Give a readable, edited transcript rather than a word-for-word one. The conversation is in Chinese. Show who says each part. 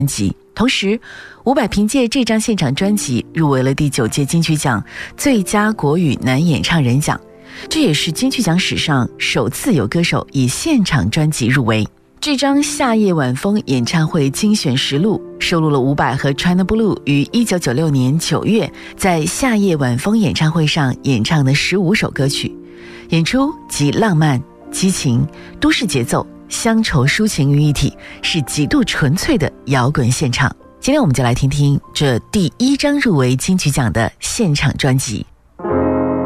Speaker 1: 辑。同时，伍佰凭借这张现场专辑入围了第9届金曲奖最佳国语男演唱人奖，这也是金曲奖史上首次有歌手以现场专辑入围。这张《夏夜晚风》演唱会精选实录收录了伍佰和 China Blue 于1996年9月在夏夜晚风演唱会上演唱的15首歌曲，演出集浪漫、激情、都市节奏、乡愁抒情于一体，是极度纯粹的摇滚现场。今天我们就来听听这第1张入围金曲奖的现场专辑。